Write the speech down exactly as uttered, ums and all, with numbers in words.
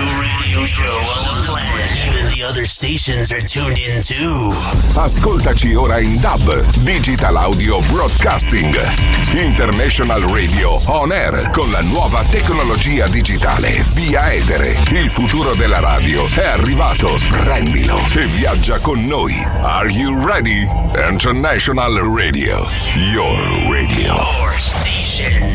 radio show on the planet. Even the other stations are tuned in too. Ascoltaci ora in D A B, Digital Audio Broadcasting. International Radio On Air con la nuova tecnologia digitale via etere. Il futuro della radio è arrivato. Prendilo e viaggia con noi. Are you ready? International Radio. Your radio. Your station.